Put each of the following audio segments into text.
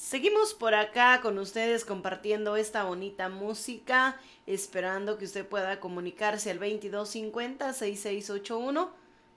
Seguimos por acá con ustedes compartiendo esta bonita música, esperando que usted pueda comunicarse al 2250-6681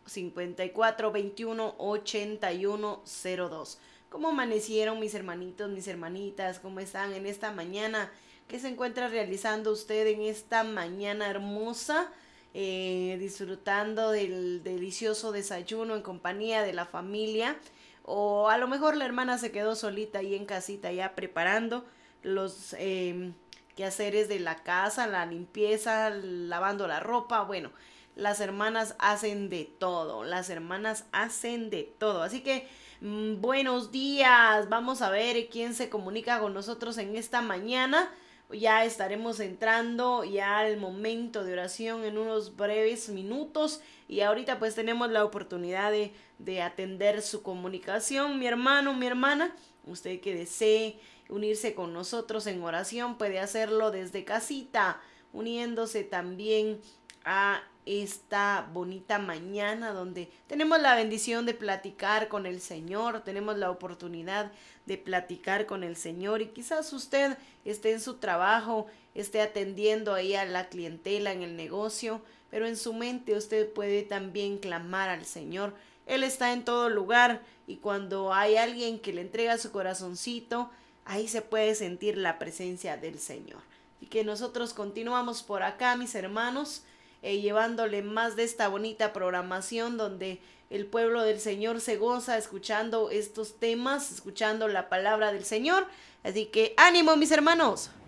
5421-8102. ¿Cómo amanecieron mis hermanitos, mis hermanitas? ¿Cómo están en esta mañana? ¿Qué se encuentra realizando usted en esta mañana hermosa? Disfrutando del delicioso desayuno en compañía de la familia, o a lo mejor la hermana se quedó solita ahí en casita ya preparando los quehaceres de la casa, la limpieza, lavando la ropa. Bueno, las hermanas hacen de todo, las hermanas hacen de todo. Así que buenos días, vamos a ver quién se comunica con nosotros en esta mañana. Ya estaremos entrando ya al momento de oración en unos breves minutos, y ahorita pues tenemos la oportunidad de atender su comunicación. Mi hermano, mi hermana, usted que desee unirse con nosotros en oración puede hacerlo desde casita, uniéndose también a esta bonita mañana donde tenemos la bendición de platicar con el Señor, tenemos la oportunidad de platicar con el Señor. Y quizás usted esté en su trabajo, esté atendiendo ahí a la clientela en el negocio, pero en su mente usted puede también clamar al Señor. Él está en todo lugar, y cuando hay alguien que le entrega su corazoncito, ahí se puede sentir la presencia del Señor. Y que nosotros continuamos por acá, mis hermanos, llevándole más de esta bonita programación donde el pueblo del Señor se goza escuchando estos temas, escuchando la palabra del Señor. Así que ánimo, mis hermanos.